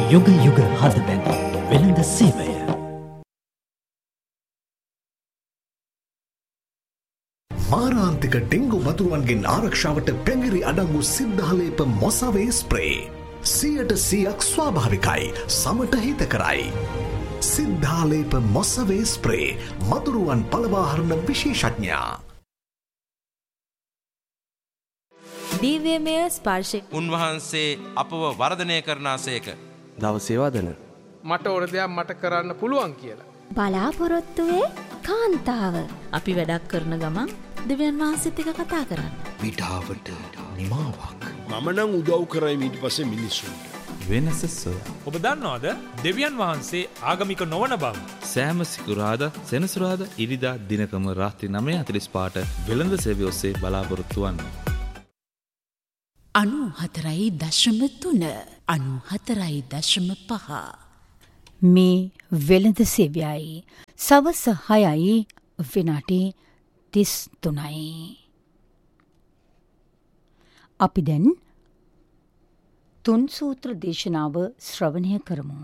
යුග යුග හද බැඳි වෙළඳ සේවය. මාරාන්තික ඩෙංගු වතුරුවන්ගෙන් ආරක්ෂාවට පැඟිරි අඩංගු සිද්ධාලේප මොසවේ ස්ප්‍රේ 100% ස්වාභාවිකයි, සමට හිතකරයි. සිද්ධාලේප මොසවේ ස්ප්‍රේ මදුරුවන් පළවාහරණ විශේෂඥයා. දිව්‍යමය ස්පර්ශය උන්වහන්සේ අපව වර්ධනය කරනාසේක. දවසේ වදන මට ඕන දෙයක් මට කරන්න පුළුවන් කියලා. බලාපොරොත්තුවේ කාන්තාව. අපි වැඩක් කරන ගමන් දෙවියන් වහන්සේත් එක්ක කතා කරන්න. විඩාවට නිමාවක්. මම නම් උදව් කරයි ඊට පස්සේ මිනිස්සුන්ට. වෙනස සොය. ඔබ දන්නවද දෙවියන් වහන්සේ ආගමික නොවන බව? සෑම සිකුරාදා සෙනසුරාදා ඉරිදා දිනකම රාත්‍රී 9:45ට වෙළඳ සේවය ඔස්සේ බලාපොරොත්තු වන්න. 94.3 94.5 මේ වෙළඳ සේවයයි සවස 6යි විනාඩි 33යි. අපි දැන් තුන් සූත්‍ර දේශනාව ශ්‍රවණය කරමු.